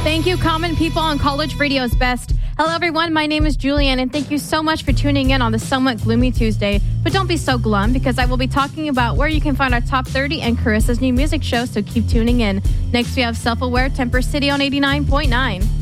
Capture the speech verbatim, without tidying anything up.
Thank you, Common People on College Radio's Best. Hello, everyone. My name is Julianne, and thank you so much for tuning in on this somewhat gloomy Tuesday. But don't be so glum, because I will be talking about where you can find our top thirty and Carissa's new music show, so keep tuning in. Next, we have Self-Aware, Temper City on eighty-nine point nine.